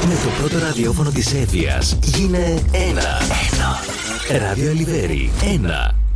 Με το πρώτο ραδιόφωνο της Εύβοιας γίνε ένα. Ράδιο Ελιβέρι 1.